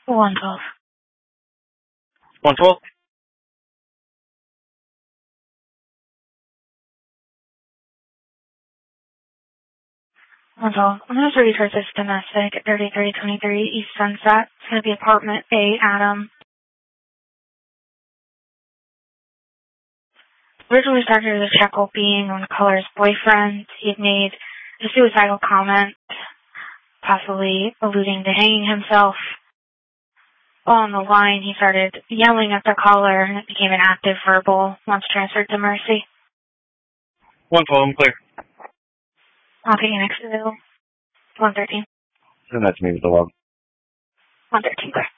112. 112? 112. I'm going to research this domestic at 3323 East Sunset. It's going to be apartment A, Adam. Originally started as a chuckle being on the caller's boyfriend. He had made a suicidal comment, possibly alluding to hanging himself. While on the line, he started yelling at the caller, and it became an active verbal once transferred to Mercy. 112, I'm clear. I'll take you next to 113. Send that to me with the log. 113, clear.